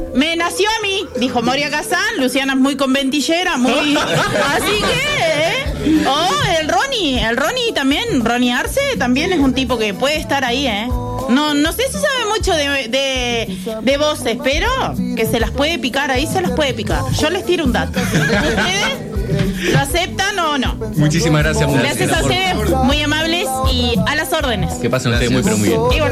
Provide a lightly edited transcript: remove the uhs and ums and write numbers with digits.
Me nació a mí, dijo Moria Kazán. Luciana es muy conventillera, muy... Así que, el Ronnie también, Ronnie Arce también es un tipo que puede estar ahí, No sé si sabe mucho de voces, pero que se las puede picar, ahí se las puede picar. Yo les tiro un dato. ¿Ustedes lo aceptan o no? Muchísimas gracias. Gracias a ustedes, muy amables y a las órdenes. Que pasen ustedes muy, pero muy bien.